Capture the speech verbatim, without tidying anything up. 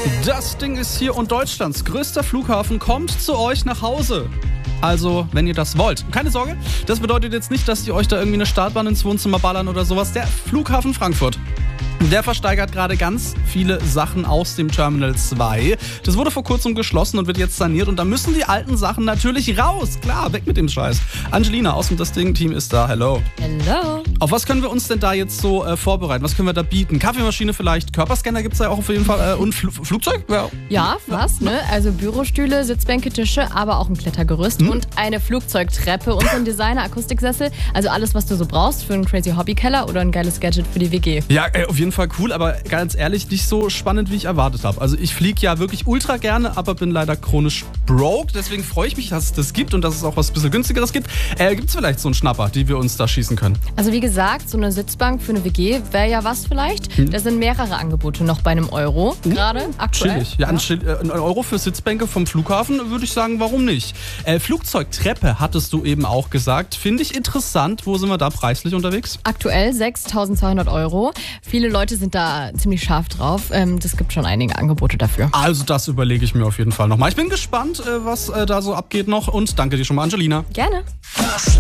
Das Ding ist hier und Deutschlands größter Flughafen kommt zu euch nach Hause. Also, wenn ihr das wollt. Keine Sorge, das bedeutet jetzt nicht, dass die euch da irgendwie eine Startbahn ins Wohnzimmer ballern oder sowas. Der Flughafen Frankfurt, der versteigert gerade ganz viele Sachen aus dem Terminal zwei. Das wurde vor kurzem geschlossen und wird jetzt saniert. Und da müssen die alten Sachen natürlich raus. Klar, weg mit dem Scheiß. Angelina aus dem Das Ding-Team ist da. Hello. Hello. Auf was können wir uns denn da jetzt so äh, vorbereiten? Was können wir da bieten? Kaffeemaschine vielleicht? Körperscanner gibt es ja auch auf jeden Fall. Äh, und Fl Flugzeug? Ja, ja fast. Ne? Also Bürostühle, Sitzbänke, Tische, aber auch ein Klettergerüst hm? und eine Flugzeugtreppe und so ein Designer-Akustiksessel. Also alles, was du so brauchst für einen crazy Hobbykeller oder ein geiles Gadget für die W G. Ja, äh, auf jeden Fall cool, aber ganz ehrlich, nicht so spannend, wie ich erwartet habe. Also ich fliege ja wirklich ultra gerne, aber bin leider chronisch broke. Deswegen freue ich mich, dass es das gibt und dass es auch was ein bisschen günstigeres gibt. Äh, gibt es vielleicht so einen Schnapper, die wir uns da schießen können? Also wie gesagt, so eine Sitzbank für eine W G wäre ja was vielleicht. Hm. Da sind mehrere Angebote noch bei einem Euro hm. gerade aktuell. Chillig. Ja, ja. Ein, ein Euro für Sitzbänke vom Flughafen würde ich sagen, warum nicht? Äh, Flugzeugtreppe hattest du eben auch gesagt. Finde ich interessant. Wo sind wir da preislich unterwegs? Aktuell sechstausendzweihundert Euro. Viele Leute sind da ziemlich scharf drauf. Ähm, das gibt schon einige Angebote dafür. Also das überlege ich mir auf jeden Fall nochmal. Ich bin gespannt, was da so abgeht noch und danke dir schon mal, Angelina. Gerne. Das